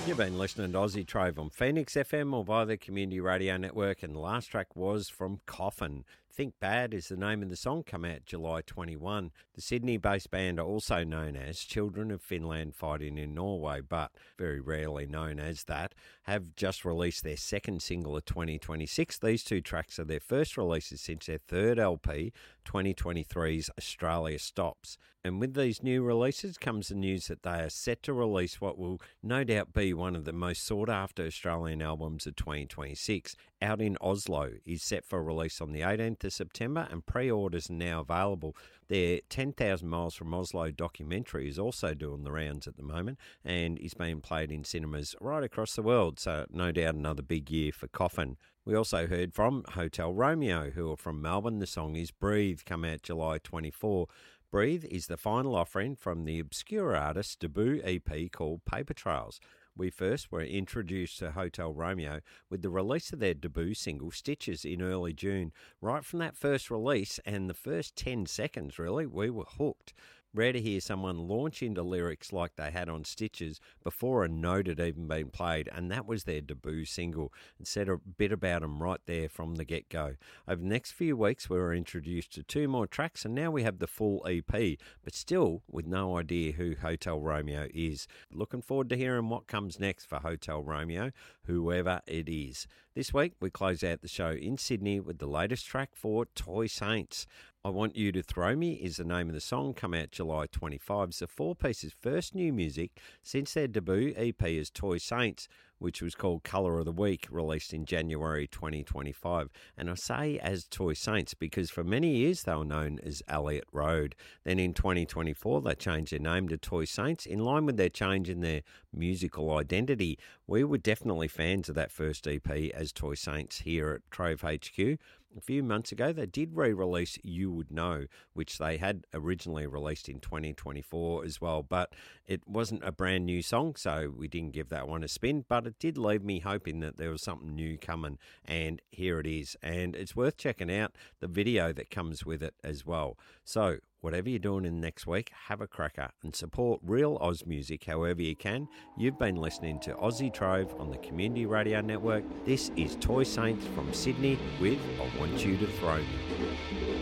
You've been listening to Aussie Trove on Phoenix FM or via the Community Radio Network, and the last track was from Coffin. Think Bad is the name of the song, come out July 21. The Sydney-based band are also known as Children of Finland Fighting in Norway, but very rarely known as that, have just released their second single of 2026. These two tracks are their first releases since their third LP, 2023's Australia Stops. And with these new releases comes the news that they are set to release what will no doubt be one of the most sought-after Australian albums of 2026. Out in Oslo is set for release on the 18th of September, and pre-orders are now available. Their 10,000 Miles from Oslo documentary is also doing the rounds at the moment and is being played in cinemas right across the world, so no doubt another big year for Coffin. We also heard from Hotel Romeo, who are from Melbourne. The song is Breathe, come out July 24. Breathe is the final offering from the obscure artist's debut EP called Paper Trails. We first were introduced to Hotel Romeo with the release of their debut single Stitches in early June. Right from that first release and the first 10 seconds really, we were hooked. Rare to hear someone launch into lyrics like they had on Stitches before a note had even been played, and that was their debut single. It said a bit about them right there from the get-go. Over the next few weeks we were introduced to 2 more tracks, and now we have the full EP, but still with no idea who Hotel Romeo is. Looking forward to hearing what comes next for Hotel Romeo, whoever it is. This week we close out the show in Sydney with the latest track for Toy Saints. I Want You to Throw Me is the name of the song, come out July 25. It's the 4-piece's first new music since their debut EP as Toy Saints, which was called Colour of the Week, released in January 2025. And I say as Toy Saints because for many years they were known as Elliott Road. Then in 2024 they changed their name to Toy Saints in line with their change in their musical identity. We were definitely fans of that first EP as Toy Saints here at Trove HQ. A few months ago, they did re-release You Would Know, which they had originally released in 2024 as well, but it wasn't a brand new song, so we didn't give that one a spin, but it did leave me hoping that there was something new coming, and here it is. And it's worth checking out the video that comes with it as well. So, whatever you're doing in the next week, have a cracker and support real Oz music however you can. You've been listening to Aussie Trove on the Community Radio Network. This is Toy Saints from Sydney with I Want You to Throw Me.